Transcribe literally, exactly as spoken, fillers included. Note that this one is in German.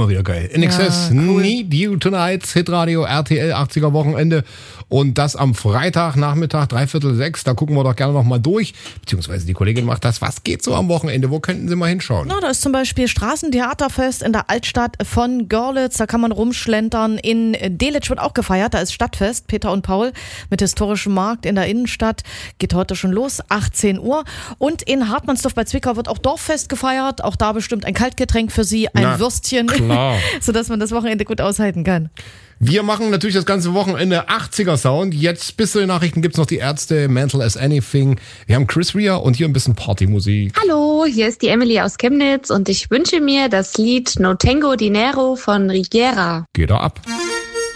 immer wieder geil. In Excess, Ja, cool. Need You Tonight, Hitradio, R T L, achtziger Wochenende. Und das am Freitag, Nachmittag, dreiviertel sechs. Da gucken wir doch gerne noch mal durch. Beziehungsweise die Kollegin macht das. Was geht so am Wochenende? Wo könnten Sie mal hinschauen? Na, da ist zum Beispiel Straßentheaterfest in der Altstadt von Görlitz. Da kann man rumschlentern. In Delitzsch wird auch gefeiert. Da ist Stadtfest, Peter und Paul mit historischem Markt in der Innenstadt. Geht heute schon los, achtzehn Uhr. Und in Hartmannsdorf bei Zwickau wird auch Dorffest gefeiert. Auch da bestimmt ein Kaltgetränk für Sie, ein Na, Würstchen, klar. sodass man das Wochenende gut aushalten kann. Wir machen natürlich das ganze Wochenende achtziger Sound. Jetzt bis zu den Nachrichten gibt's noch die Ärzte, Mental as Anything. Wir haben Chris Rea und hier ein bisschen Partymusik. Hallo, hier ist die Emily aus Chemnitz und ich wünsche mir das Lied No Tengo Dinero von Rigera. Geht da ab.